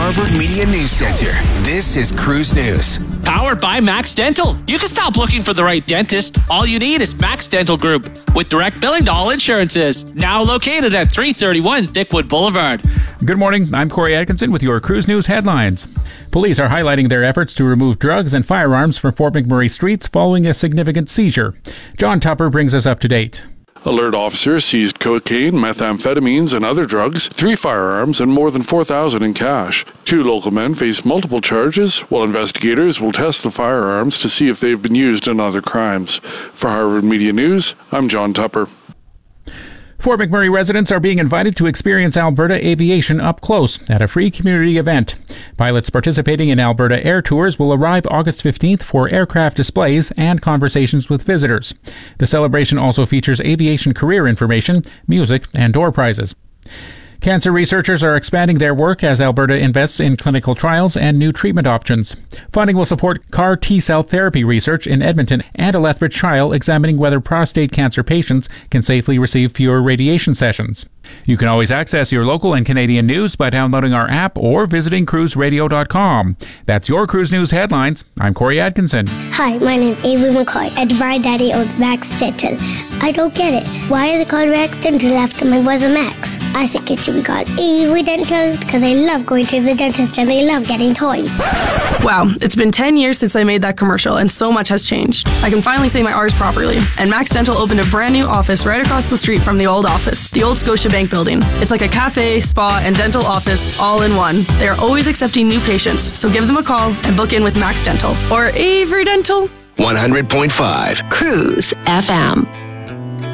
Harvard Media News Center. This is Cruise News. Powered by Max Dental. You can stop looking for the right dentist. All you need is Max Dental Group with direct billing to all insurances. Now located at 331 Thickwood Boulevard. Good morning. I'm Corey Atkinson with your Cruise News headlines. Police are highlighting their efforts to remove drugs and firearms from Fort McMurray streets following a significant seizure. John Tupper brings us up to date. Alert officers seized cocaine, methamphetamines, and other drugs, 3 firearms, and more than $4,000 in cash. 2 local men face multiple charges, while investigators will test the firearms to see if they've been used in other crimes. For Harvard Media News, I'm John Tupper. Fort McMurray residents are being invited to experience Alberta aviation up close at a free community event. Pilots participating in Alberta Air Tours will arrive August 15th for aircraft displays and conversations with visitors. The celebration also features aviation career information, music, and door prizes. Cancer researchers are expanding their work as Alberta invests in clinical trials and new treatment options. Funding will support CAR T-cell therapy research in Edmonton and a Lethbridge trial examining whether prostate cancer patients can safely receive fewer radiation sessions. You can always access your local and Canadian news by downloading our app or visiting cruiseradio.com. That's your Cruise News headlines. I'm Corey Atkinson. Hi, my name is Avery McCoy, and my daddy owns Max Dental. I don't get it. Why are they called Max Dental after my brother Max? I think it should be called Avery Dental because I love going to the dentist and I love getting toys. Wow, it's been 10 years since I made that commercial and so much has changed. I can finally say my R's properly. And Max Dental opened a brand new office right across the street from the old office, the old Scotiabank building. It's like a cafe, spa, and dental office all in one. They are always accepting new patients, so give them a call and book in with Max Dental or Avery Dental. 100.5 Cruise FM.